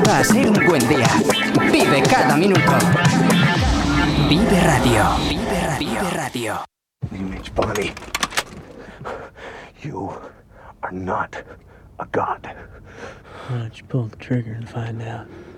ayuda a ser un buen día. Vive cada minuto. Vive Radio. Vive Radio. Vive Radio. Mitch Bonnie, you are not a god. Why don't you pull the trigger and find out?